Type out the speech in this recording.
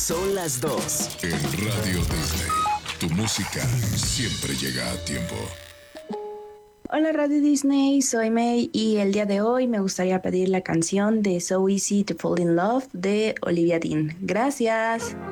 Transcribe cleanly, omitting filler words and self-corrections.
Son las 2. En Radio Disney, tu música siempre llega a tiempo. Hola Radio Disney, soy May y el día de hoy me gustaría pedir la canción de So Easy to Fall in Love de Olivia Dean. Gracias.